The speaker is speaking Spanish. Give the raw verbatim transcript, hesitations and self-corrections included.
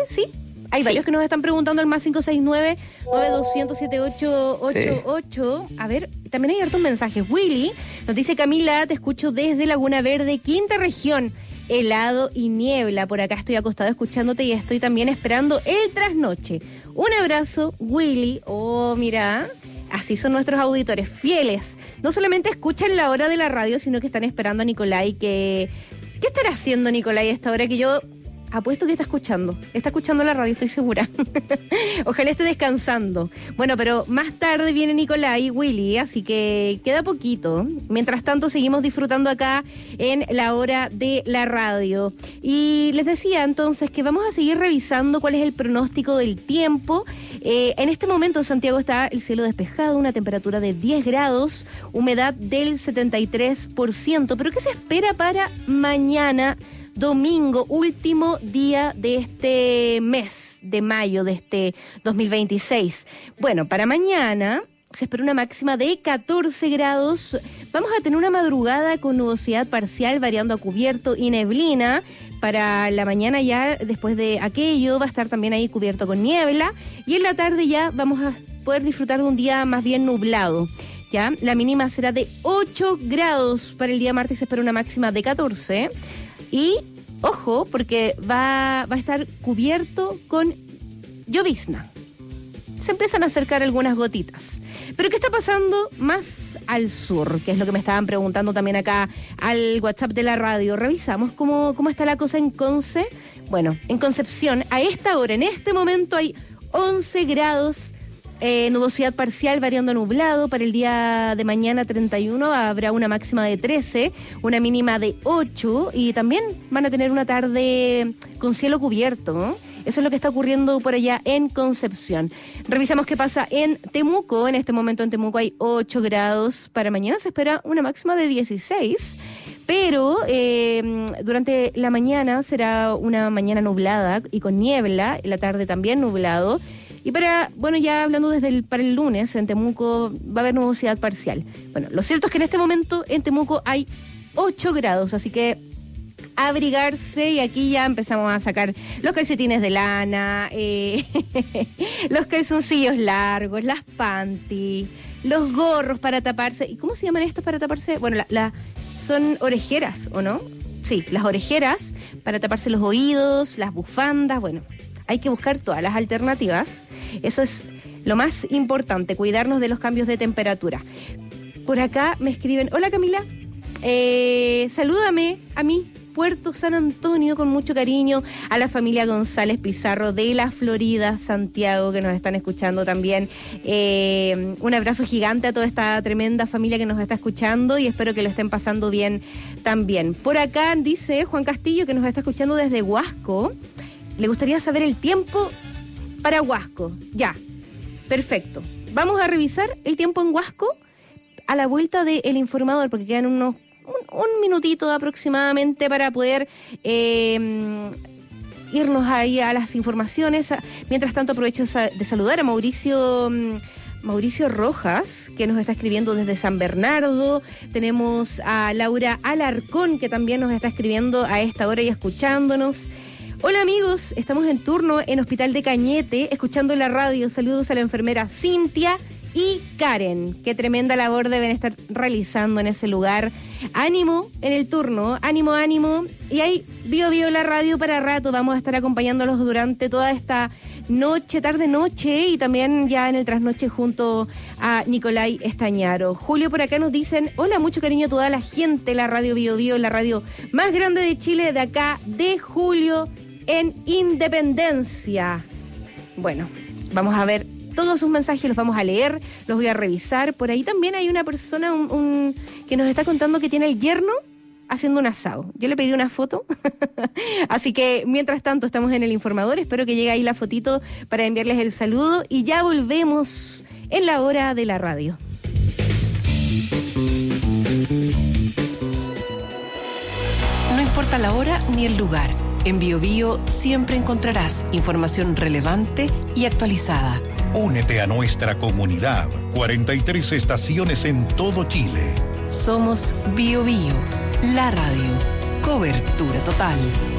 sí. Hay sí. varios que nos están preguntando al más cinco seis nueve, nueve dos cero cero, siete ocho ocho ocho. Sí. A ver, también hay hartos mensajes. Willy nos dice: Camila, te escucho desde Laguna Verde, quinta región. Helado y niebla. Por acá estoy acostado escuchándote y estoy también esperando el trasnoche. Un abrazo, Willy. Oh, mira, así son nuestros auditores fieles. No solamente escuchan la hora de la radio, sino que están esperando a Nicolai. Que... ¿Qué estará haciendo Nicolai a esta hora? Que yo apuesto que está escuchando. Está escuchando la radio, estoy segura. Ojalá esté descansando. Bueno, pero más tarde viene Nicolai y Willy, así que queda poquito. Mientras tanto, seguimos disfrutando acá en la hora de la radio. Y les decía entonces que vamos a seguir revisando cuál es el pronóstico del tiempo. Eh, en este momento en Santiago está el cielo despejado, una temperatura de diez grados, humedad del setenta y tres por ciento. ¿Pero qué se espera para mañana? Domingo, último día de este mes de mayo de este dos mil veintiséis. Bueno, para mañana se espera una máxima de catorce grados. Vamos a tener una madrugada con nubosidad parcial variando a cubierto y neblina. Para la mañana ya, después de aquello, va a estar también ahí cubierto con niebla. Y en la tarde ya vamos a poder disfrutar de un día más bien nublado. Ya, la mínima será de ocho grados. Para el día martes se espera una máxima de catorce. Y, ojo, porque va, va a estar cubierto con llovizna. Se empiezan a acercar algunas gotitas. Pero ¿qué está pasando más al sur? Que es lo que me estaban preguntando también acá al WhatsApp de la radio. Revisamos cómo, cómo está la cosa en Conce. Bueno, en Concepción, a esta hora, en este momento, hay once grados. Eh, nubosidad parcial variando a nublado. Para el día de mañana treinta y uno habrá una máxima de trece, una mínima de ocho y también van a tener una tarde con cielo cubierto, ¿no? Eso es lo que está ocurriendo por allá en Concepción. Revisamos qué pasa en Temuco. En este momento en Temuco hay ocho grados. Para mañana se espera una máxima de dieciséis. Pero eh, durante la mañana será una mañana nublada y con niebla. En la tarde también nublado. Y para, bueno, ya hablando desde el, para el lunes, en Temuco va a haber nubosidad parcial. Bueno, lo cierto es que en este momento en Temuco hay ocho grados, así que abrigarse, y aquí ya empezamos a sacar los calcetines de lana, eh, los calzoncillos largos, las panty, los gorros para taparse. ¿Y cómo se llaman estos para taparse? Bueno, la, la, son orejeras, ¿o no? Sí, las orejeras para taparse los oídos, las bufandas, bueno. Hay que buscar todas las alternativas. Eso es lo más importante, cuidarnos de los cambios de temperatura. Por acá me escriben: hola Camila, eh, salúdame a mí, Puerto San Antonio, con mucho cariño, a la familia González Pizarro de la Florida, Santiago, que nos están escuchando también. Eh, un abrazo gigante a toda esta tremenda familia que nos está escuchando y espero que lo estén pasando bien también. Por acá dice Juan Castillo, que nos está escuchando desde Huasco. Le gustaría saber el tiempo para Huasco. Ya, perfecto. Vamos a revisar el tiempo en Huasco a la vuelta del informador, porque quedan unos un, un minutito aproximadamente para poder eh, irnos ahí a las informaciones. Mientras tanto, aprovecho de saludar a Mauricio... Mauricio Rojas, que nos está escribiendo desde San Bernardo. Tenemos a Laura Alarcón, que también nos está escribiendo a esta hora y escuchándonos. Hola amigos, estamos en turno en Hospital de Cañete, escuchando la radio. Saludos a la enfermera Cintia y Karen. Qué tremenda labor deben estar realizando en ese lugar. Ánimo en el turno, ánimo, ánimo. Y ahí, Bio Bio la radio para rato. Vamos a estar acompañándolos durante toda esta noche, tarde noche, y también ya en el trasnoche junto a Nicolai Estañaro. Julio por acá nos dicen: hola, mucho cariño a toda la gente, la radio Bio Bio, la radio más grande de Chile, de acá, de Julio, en Independencia. Bueno, vamos a ver todos sus mensajes, los vamos a leer, los voy a revisar. Por ahí también hay una persona un, un, que nos está contando que tiene el yerno haciendo un asado. Yo le pedí una foto. Así que, mientras tanto, estamos en el informador. Espero que llegue ahí la fotito para enviarles el saludo. Y ya volvemos en la hora de la radio. No importa la hora ni el lugar. En Bio Bio siempre encontrarás información relevante y actualizada. Únete a nuestra comunidad. cuarenta y tres estaciones en todo Chile. Somos Bio Bio, la radio. Cobertura total.